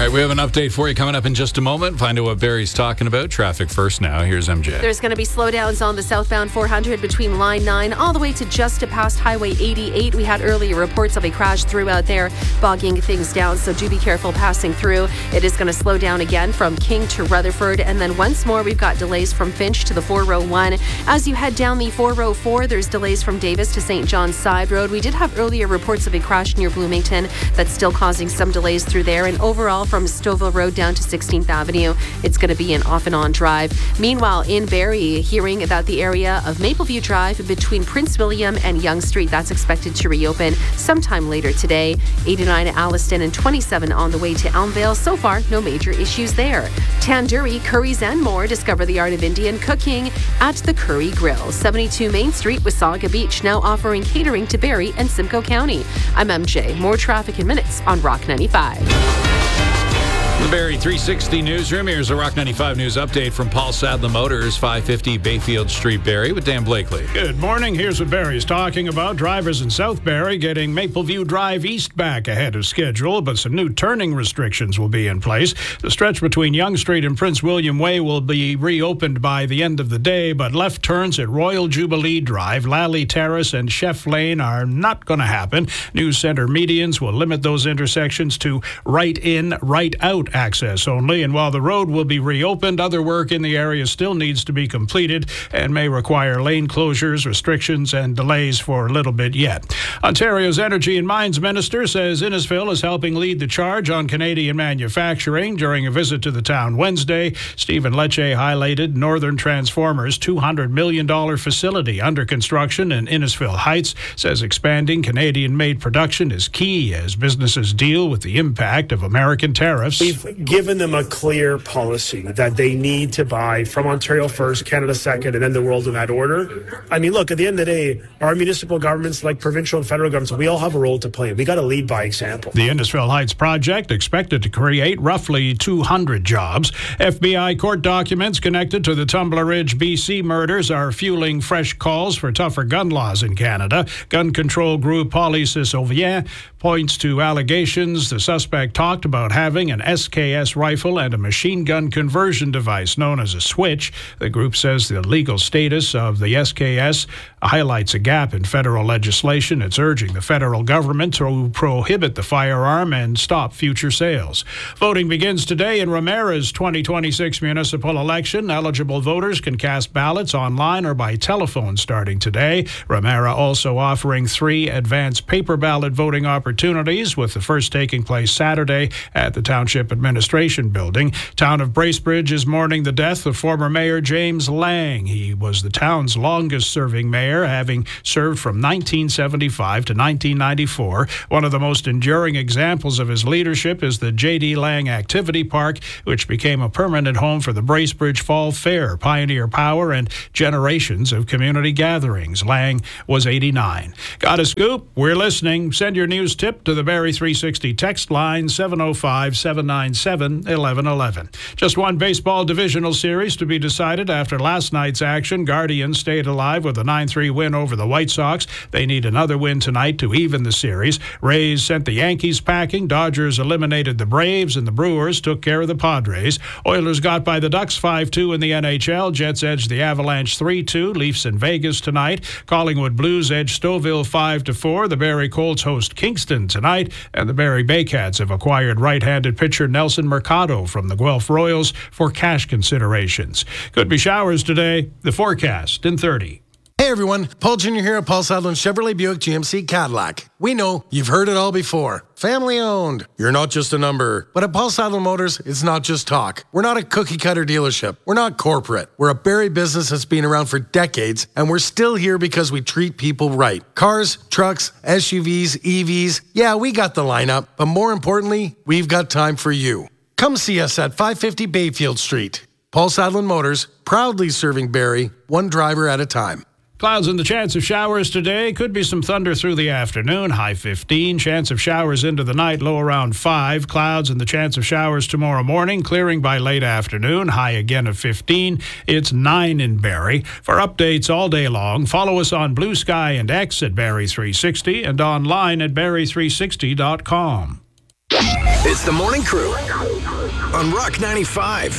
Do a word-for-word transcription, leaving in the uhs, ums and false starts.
right, we have an update for you coming up in just a moment. Find out what Barry's talking about. Traffic first now. Here's M J. There's going to be slowdowns on the southbound four hundred between Line nine all the way to just past Highway eighty-eight. We had earlier reports of a crash through out there, bogging things down, so do be careful passing through. It is going to slow down again from King to Rutherford, and then once more we've got delays from Finch to the four oh one. As you head down the four oh four, there's delays from Davis to Saint John's Side Road. We did have earlier reports of a crash near Bloomington that's still causing some delays through there, and overall from Stouffville Road down to sixteenth Avenue, it's going to be an off and on drive. Meanwhile, in Barrie, hearing about the area of Mapleview Drive between Prince William and Yonge Street, that's expected to reopen sometime later today. eighty-nine at Alliston and twenty-seven on the way to Elmvale. So far, no major issues there. Tandoori, curries and more. Discover the art of Indian cooking at the Curry Grill. seventy-two Main Street, Wasaga Beach, now offering catering to Barrie and Simcoe County. I'm M J. More traffic in minutes on Rock ninety-five. The Barrie three sixty newsroom. Here's a Rock ninety-five news update from Paul Sadler Motors, five fifty Bayfield Street, Barrie, with Dan Blakely. Good morning. Here's what Barrie's talking about. Drivers in South Barrie getting Mapleview Drive east back ahead of schedule, but some new turning restrictions will be in place. The stretch between Yonge Street and Prince William Way will be reopened by the end of the day, but left turns at Royal Jubilee Drive, Lally Terrace, and Chef Lane are not going to happen. New center medians will limit those intersections to right in, right out access only, and while the road will be reopened, other work in the area still needs to be completed and may require lane closures, restrictions, and delays for a little bit yet. Ontario's Energy and Mines Minister says Innisfil is helping lead the charge on Canadian manufacturing. During a visit to the town Wednesday, Stephen Lecce highlighted Northern Transformer's two hundred million dollars facility under construction in Innisfil Heights, says expanding Canadian-made production is key as businesses deal with the impact of American tariffs. We've given them a clear policy that they need to buy from Ontario first, Canada second, and then the world in that order. I mean, look, at the end of the day, our municipal governments, like provincial and federal governments, we all have a role to play. We got to lead by example. The Innisfil Heights project expected to create roughly two hundred jobs. F B I court documents connected to the Tumbler Ridge, B C murders are fueling fresh calls for tougher gun laws in Canada. Gun control group Police Sauvien points to allegations the suspect talked about having an S K S rifle and a machine gun conversion device known as a switch. The group says the legal status of the S K S highlights a gap in federal legislation. It's urging the federal government to prohibit the firearm and stop future sales. Voting begins today in Ramara's twenty twenty-six municipal election. Eligible voters can cast ballots online or by telephone starting today. Ramara also offering three advanced paper ballot voting opportunities, with the first taking place Saturday at the Township Administration Building. Town of Bracebridge is mourning the death of former Mayor James Lang. He was the town's longest-serving mayor, having served from nineteen seventy-five to nineteen ninety-four. One of the most enduring examples of his leadership is the J D Lang Activity Park, which became a permanent home for the Bracebridge Fall Fair, Pioneer Power, and generations of community gatherings. Lang was eighty-nine. Got a scoop? We're listening. Send your news tip to the Barrie three sixty text line, seven oh five, seven nine seven, one one one one. Just one baseball divisional series to be decided after last night's action. Guardians stayed alive with a nine three win over the White Sox. They need another win tonight to even the series. Rays sent the Yankees packing. Dodgers eliminated the Braves, and the Brewers took care of the Padres. Oilers got by the Ducks five two in the N H L. Jets edged the Avalanche three two. Leafs in Vegas tonight. Collingwood Blues edged Stouffville five to four. The Barrie Colts host Kingston tonight, and the Barrie Baycats have acquired right-handed pitcher Nelson Mercado from the Guelph Royals for cash considerations. Could be showers today. The forecast in thirty. Hey everyone, Paul Junior here at Paul Sadlin Chevrolet Buick G M C Cadillac. We know you've heard it all before. Family owned. You're not just a number. But at Paul Sadlin Motors, it's not just talk. We're not a cookie cutter dealership. We're not corporate. We're a Barrie business that's been around for decades, and we're still here because we treat people right. Cars, trucks, S U Vs, E Vs. Yeah, we got the lineup, but more importantly, we've got time for you. Come see us at five fifty Bayfield Street. Paul Sadlin Motors, proudly serving Barrie, one driver at a time. Clouds and the chance of showers today. Could be some thunder through the afternoon, high fifteen. Chance of showers into the night, low around five. Clouds and the chance of showers tomorrow morning, clearing by late afternoon, high again of fifteen. It's nine in Barrie. For updates all day long, follow us on Blue Sky and X at Barrie three sixty and online at barrie three sixty dot com. It's the Morning Crew on Rock ninety-five.